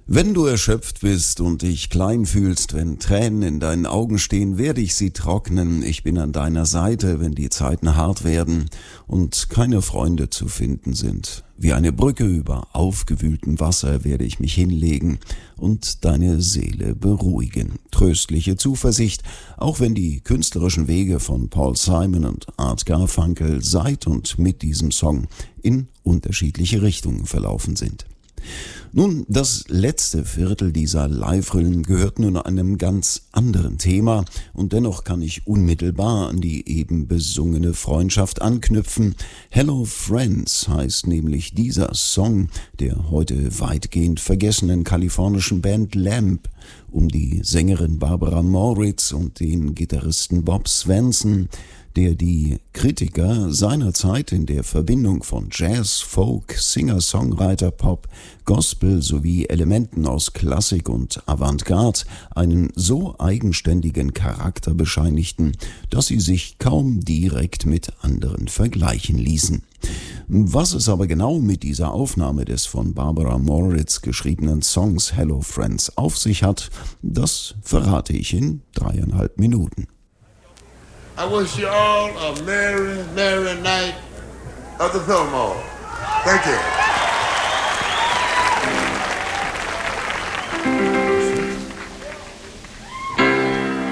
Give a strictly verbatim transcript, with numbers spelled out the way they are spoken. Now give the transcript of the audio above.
Wenn du erschöpft bist und dich klein fühlst, wenn Tränen in deinen Augen stehen, werde ich sie trocknen. Ich bin an deiner Seite, wenn die Zeiten hart werden und keine Freunde zu finden sind. Wie eine Brücke über aufgewühltem Wasser werde ich mich hinlegen und deine Seele beruhigen. Tröstliche Zuversicht, auch wenn die künstlerischen Wege von Paul Simon und Art Garfunkel seit und mit diesem Song in unterschiedliche Richtungen verlaufen sind. Nun, das letzte Viertel dieser Live-Rillen gehört nun einem ganz anderen Thema und dennoch kann ich unmittelbar an die eben besungene Freundschaft anknüpfen. Hello Friends heißt nämlich dieser Song der heute weitgehend vergessenen kalifornischen Band Lamb um die Sängerin Barbara Moritz und den Gitarristen Bob Svenson, der die Kritiker seinerzeit in der Verbindung von Jazz, Folk, Singer-Songwriter, Pop, Gospel sowie Elementen aus Klassik und Avantgarde einen so eigenständigen Charakter bescheinigten, dass sie sich kaum direkt mit anderen vergleichen ließen. Was es aber genau mit dieser Aufnahme des von Barbara Moritz geschriebenen Songs Hello Friends auf sich hat, das verrate ich in dreieinhalb Minuten. I wish you all a merry, merry night of the Fillmore. Thank you.